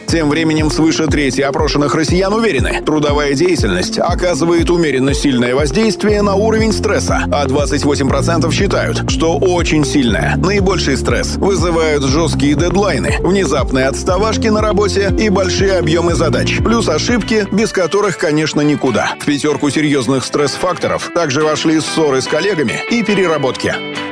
Тем временем свыше трети опрошенных россиян уверены, трудовая деятельность оказывает умеренно сильное воздействие на уровень стресса, а 28% считают, что очень сильное. Наибольший стресс вызывают жесткие дедлайны, внезапные отставашки на работе и большие объемы задач, плюс ошибки, без которых, конечно, никуда. В пятерку серьезных стресс-факторов также вошли ссоры с коллегами и переработки.